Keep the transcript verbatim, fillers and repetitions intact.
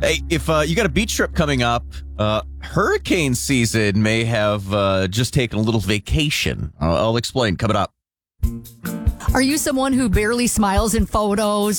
Hey, if uh, you got a beach trip coming up, uh, hurricane season may have uh, just taken a little vacation. I'll, I'll explain coming up. Are you someone who barely smiles in photos